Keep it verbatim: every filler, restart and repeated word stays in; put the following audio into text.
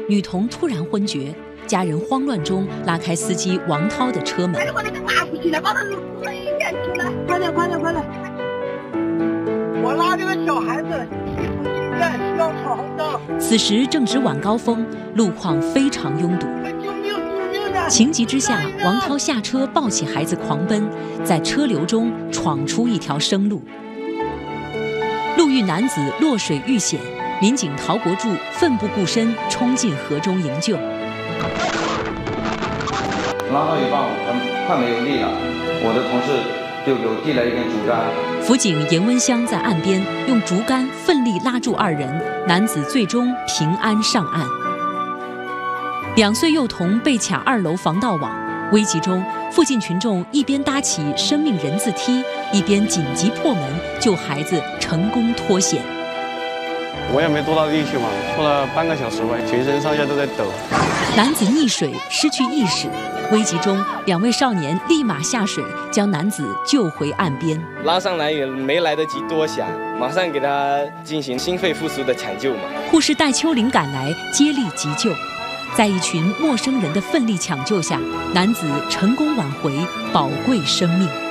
女童突然昏厥，家人慌乱中拉开司机王涛的车门。 把那个拿出去了，把他扔眼去了，快点快点快点！我拉这个小孩子提出进院，需要闯红灯。 此时正值晚高峰，路况非常拥堵。 救命救命的！ 情急之下，王涛下车抱起孩子狂奔，在车流中闯出一条生路。路遇男子落水遇险，民警陶国柱奋不顾身冲进河中营救。 拉到一半，我快没有力了，我的同事就给我递来一根竹竿。 辅警严文香在岸边用竹竿奋力拉住二人，男子最终平安上岸。两岁幼童被卡二楼防盗网，危急中，附近群众一边搭起生命人字梯，一边紧急破门救孩子，成功脱险。 我也没多大力气嘛，拖了半个小时吧，全身上下都在抖。 男子溺水失去意识，危急中，两位少年立马下水将男子救回岸边。 拉上来也没来得及多想，马上给他进行心肺复苏的抢救嘛。 护士戴秋玲赶来接力急救，在一群陌生人的奋力抢救下，男子成功挽回宝贵生命。